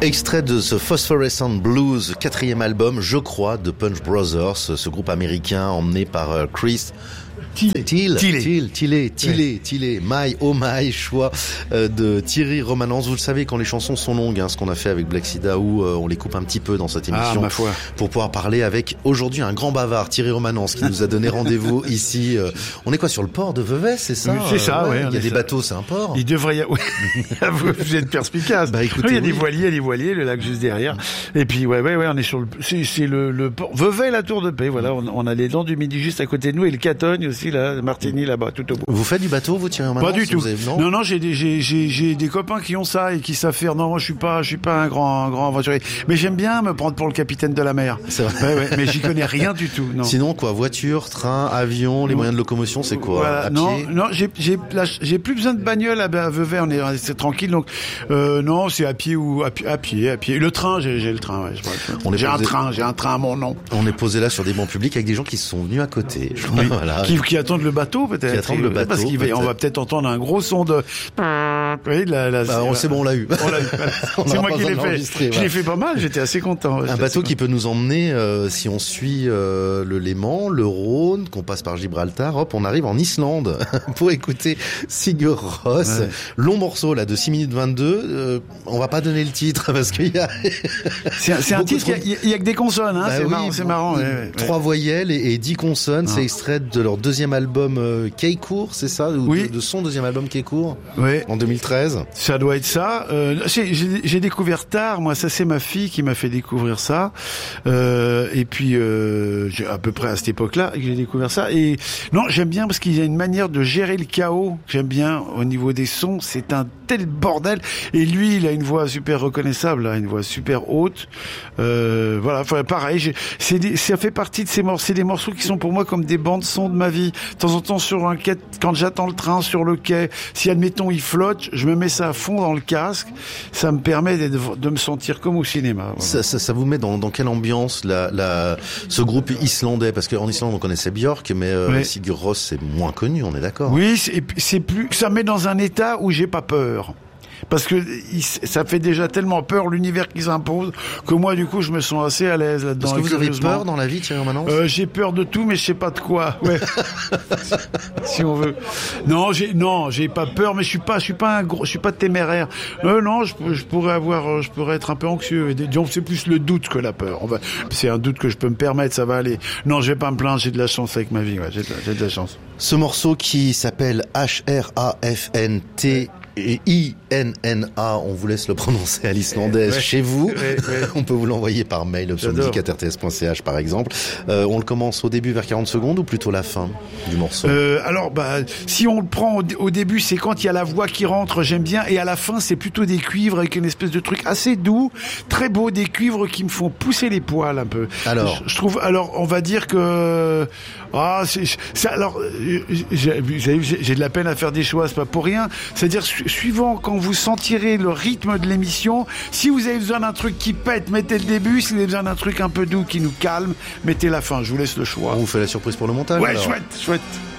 Extrait de ce Phosphorescent Blues, 4e album, je crois, de Punch Brothers, ce groupe américain emmené par Chris Thile, My, choix de Thierry Romanens. Vous le savez, quand les chansons sont longues, ce qu'on a fait avec Black Sida, où on les coupe un petit peu dans cette émission, ma foi, pour pouvoir parler avec aujourd'hui un grand bavard, Thierry Romanens, qui nous a donné rendez-vous ici. On est quoi, sur le port de Vevey, c'est ça? C'est ça, ouais. Il y a des bateaux, c'est un port. Il devrait y avoir... Vous êtes perspicace. Bah écoutez, il y a des voiliers, le lac juste derrière. Et puis, ouais, on est sur le... C'est le port. Vevey, la Tour de Paix, voilà. On a les dents du Midi juste à côté de nous et le Catogne aussi, là, Martigny, là-bas, tout au bout. Vous faites du bateau, vous, Thierry Romanens? Pas du tout. Non, j'ai des copains qui ont ça et qui savent faire. Non, moi, je suis pas un grand aventurier. Mais j'aime bien me prendre pour le capitaine de la mer. C'est vrai. Ouais, mais j'y connais rien du tout, non. Sinon, quoi, voiture, train, avion, les moyens de locomotion, c'est quoi? Voilà. À pied? Non, j'ai plus besoin de bagnole à Vevey, c'est tranquille, donc, non, c'est à pied ou à pied. Le train, j'ai le train, ouais. J'ai un train à mon nom. On est posé là sur des bancs publics avec des gens qui sont venus à côté. Oui. Voilà. Qui attendent le bateau, peut-être. Qui attendent le bateau. Parce on va peut-être entendre un gros son de... Oui, c'est bon, on l'a eu. C'est moi qui l'ai fait. Je l'ai fait pas mal, j'étais assez content. Un bateau qui peut nous emmener, si on suit le Léman, le Rhône, qu'on passe par Gibraltar, hop, on arrive en Islande pour écouter Sigur Rós. Ouais. Long morceau, là, de 6 minutes 22. On va pas donner le titre parce qu'il y a... C'est un titre, il y a que des consonnes, hein. C'est marrant. 3 voyelles et 10 consonnes. C'est extrait de leur deuxième album Keikour, c'est ça? Oui. De son deuxième album Keikour. Oui. En 2013. Ça doit être ça. J'ai découvert tard, moi, ça c'est ma fille qui m'a fait découvrir ça. Et puis à peu près à cette époque-là que j'ai découvert ça. Et non, j'aime bien parce qu'il y a une manière de gérer le chaos. J'aime bien au niveau des sons, c'est un tel bordel. Et lui, il a une voix super reconnaissable, là, une voix super haute. Voilà, pareil. Ça fait partie de ces morceaux. C'est des morceaux qui sont pour moi comme des bandes son de ma vie. De temps en temps sur un quai, quand j'attends le train sur le quai, si admettons il flotte, je me mets ça à fond dans le casque. Ça me permet de me sentir comme au cinéma. Voilà. Ça vous met dans quelle ambiance ce groupe islandais? Parce qu'en Islande on connaissait Björk, mais Sigur Rós c'est moins connu, on est d'accord? Oui, c'est plus. Ça me met dans un état où j'ai pas peur. Parce que ça fait déjà tellement peur l'univers qui s'impose que moi du coup je me sens assez à l'aise là-dedans. Est-ce que vous avez peur dans la vie, Thierry Romanens? J'ai peur de tout, mais je sais pas de quoi. Ouais. Si on veut. Non, j'ai pas peur, mais je suis pas téméraire. Non, je pourrais être un peu anxieux. Donc c'est plus le doute que la peur. C'est un doute que je peux me permettre, ça va aller. Non, je vais pas me plaindre, j'ai de la chance avec ma vie. Ouais, j'ai de la chance. Ce morceau qui s'appelle HRAFNT. Et INNA, on vous laisse le prononcer à l'islandaise chez vous. On peut vous l'envoyer par mail, optionmusique@rts.ch par exemple. On le commence au début vers 40 secondes ou plutôt la fin du morceau? Alors, si on le prend au début, c'est quand il y a la voix qui rentre, j'aime bien. Et à la fin, c'est plutôt des cuivres avec une espèce de truc assez doux, très beau, des cuivres qui me font pousser les poils un peu. Alors, je trouve, on va dire que, j'ai de la peine à faire des choix, c'est pas pour rien. C'est-à-dire, suivant quand vous sentirez le rythme de l'émission, si vous avez besoin d'un truc qui pète, mettez le début. Si vous avez besoin d'un truc un peu doux qui nous calme, mettez la fin. Je vous laisse le choix. On vous fait la surprise pour le montage. Ouais, alors. chouette.